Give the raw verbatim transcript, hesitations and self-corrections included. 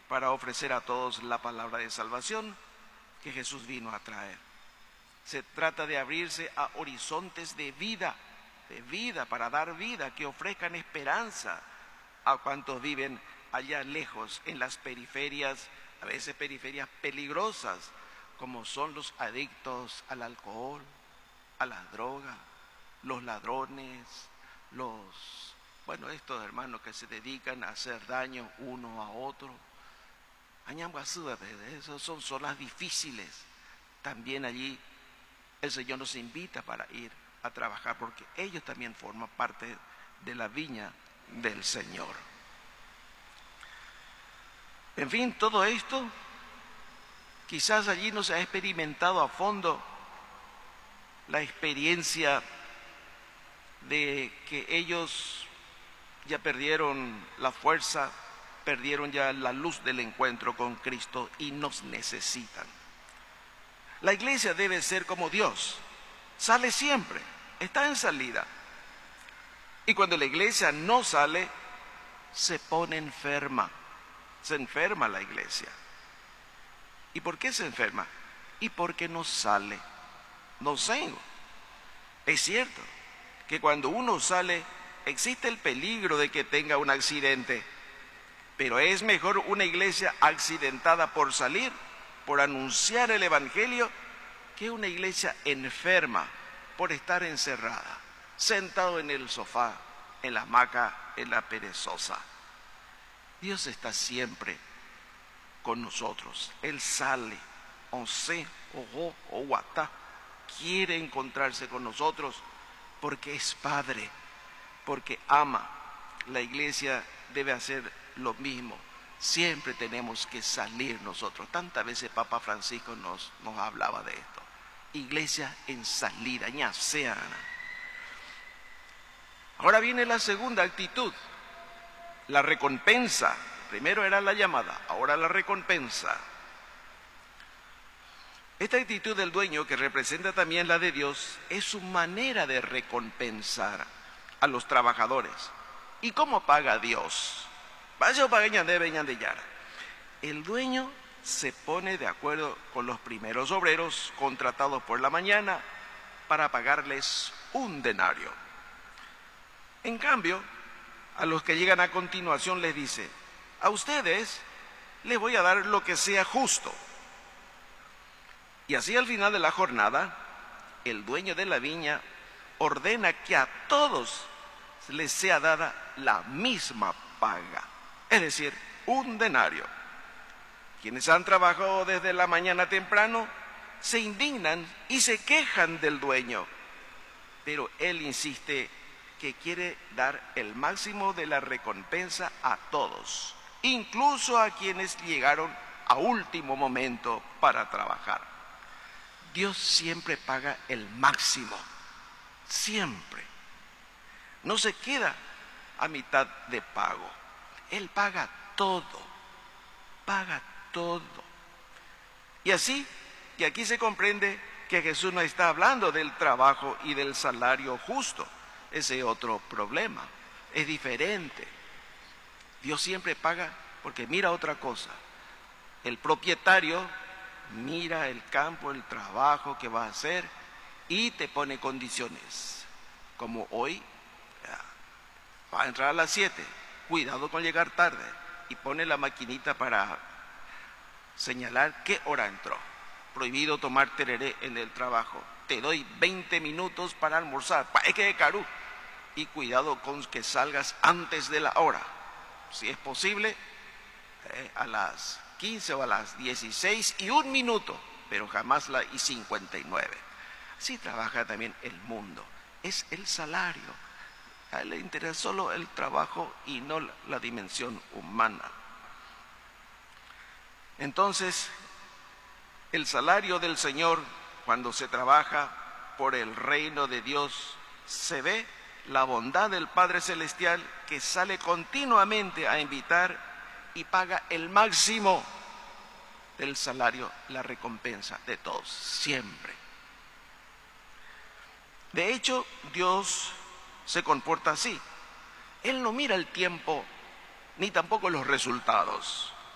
para ofrecer a todos la palabra de salvación que Jesús vino a traer. Se trata de abrirse a horizontes de vida, de vida, para dar vida, que ofrezcan esperanza a cuantos viven allá lejos, en las periferias, a veces periferias peligrosas, como son los adictos al alcohol, a las drogas, los ladrones, los, bueno, estos hermanos que se dedican a hacer daño uno a otro. Esas son zonas difíciles. También allí el Señor nos invita para ir a trabajar, porque ellos también forman parte de la viña del Señor. En fin, todo esto, quizás allí no se ha experimentado a fondo la experiencia de que ellos ya perdieron la fuerza, perdieron ya la luz del encuentro con Cristo y nos necesitan. La iglesia debe ser como Dios, sale siempre, está en salida. Y cuando la iglesia no sale, se pone enferma, se enferma la iglesia. ¿Y por qué se enferma? Y porque no sale. No sé. Es cierto que cuando uno sale existe el peligro de que tenga un accidente, pero es mejor una iglesia accidentada por salir, por anunciar el evangelio, que una iglesia enferma por estar encerrada, sentado en el sofá, en la hamaca, en la perezosa. Dios está siempre con nosotros. Él sale, once, ojo, o guatá, quiere encontrarse con nosotros porque es Padre, porque ama. La iglesia debe hacer lo mismo. Siempre tenemos que salir nosotros. Tantas veces Papa Francisco nos, nos hablaba de esto. Iglesia en salida, ya sean. Ahora viene la segunda actitud, la recompensa. Primero era la llamada, ahora la recompensa. Esta actitud del dueño, que representa también la de Dios, es su manera de recompensar a los trabajadores. ¿Y cómo paga Dios? Vaya pagañan de veñan de yara. El dueño se pone de acuerdo con los primeros obreros contratados por la mañana para pagarles un denario. En cambio, a los que llegan a continuación les dice: a ustedes les voy a dar lo que sea justo. Y así al final de la jornada, el dueño de la viña ordena que a todos les sea dada la misma paga, es decir, un denario. Quienes han trabajado desde la mañana temprano se indignan y se quejan del dueño, pero él insiste que quiere dar el máximo de la recompensa a todos, incluso a quienes llegaron a último momento para trabajar. Dios siempre paga el máximo, siempre. No se queda a mitad de pago. Él paga todo, paga todo. Y así, y aquí se comprende que Jesús no está hablando del trabajo y del salario justo. Ese otro problema, es diferente. Dios siempre paga porque mira otra cosa. El propietario mira el campo, el trabajo que va a hacer y te pone condiciones. Como hoy, va a entrar a las siete, cuidado con llegar tarde, y pone la maquinita para señalar qué hora entró. Prohibido tomar tereré en el trabajo. Te doy veinte minutos para almorzar. Es que carú. Y cuidado con que salgas antes de la hora. Si es posible, eh, a las quince o a las dieciséis y un minuto, pero jamás la y cincuenta y nueve. Así trabaja también el mundo. Es el salario. A él le interesa solo el trabajo y no la, la dimensión humana. Entonces, el salario del Señor, cuando se trabaja por el reino de Dios, se ve la bondad del Padre Celestial, que sale continuamente a invitar y paga el máximo del salario, la recompensa de todos, siempre. De hecho, Dios se comporta así. Él no mira el tiempo, ni tampoco los resultados.